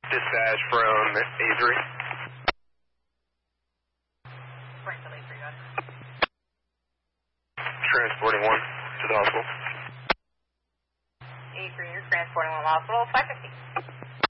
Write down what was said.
Dispatch from A3. Transporting one to the hospital. A3, you're transporting one to the hospital, 550.